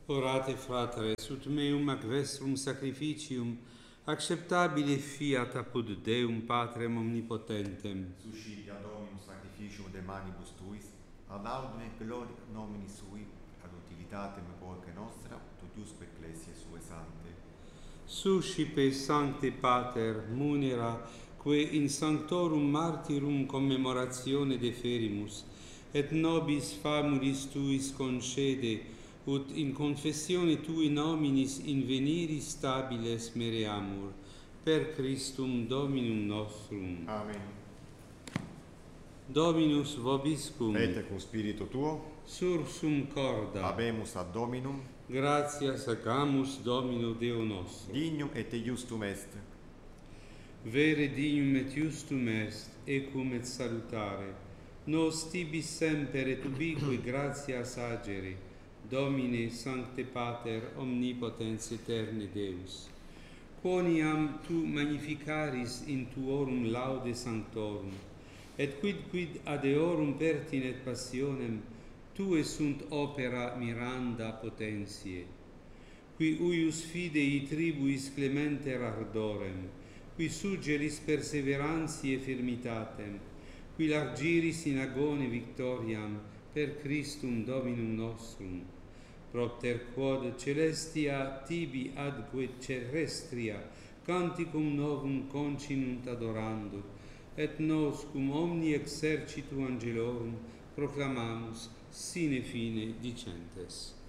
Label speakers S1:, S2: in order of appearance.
S1: Orate, fratres, ut meum ac vestrum sacrificium acceptabile fiat apud Deum Patrem omnipotentem.
S2: Suscitia Dominum sacrificium de manibus tuis, ad laudem et gloria nomini sui, ad utilitatem porca nostra, totiusque ecclesiae sue sante.
S1: Suscipe Sancte Pater munera, que in sanctorum martyrum commemoratione deferimus, et nobis famulis tuis concede, ut in confessione tui nominis inveniris stabiles mereamur, per Christum Dominum nostrum.
S2: Amen.
S1: Dominus vobiscum,
S2: Et cum spiritu tuo,
S1: sursum corda,
S2: habemus ad Dominum,
S1: gratias agamus Domino Deo nostro.
S2: dignum et justum est.
S1: Vere dignum et justum est, ecum et salutare, nos tibi semper et ubique gratias agere, Domine Sancte Pater omnipotens aeterne Deus. Quoniam tu magnificaris in tuorum laude sanctorum, et quid ad eorum pertinet passionem, tue sunt opera miranda potentiae, qui uius fidei tribuis clementer ardorem, qui suggeris perseverantiae firmitatem, qui largiris in agone victoriam per Christum Dominum nostrum, propter quod celestia tibi adque terrestria canticum novum continunt adorando, et nos cum omni exercitu angelorum proclamamus sine fine dicentes.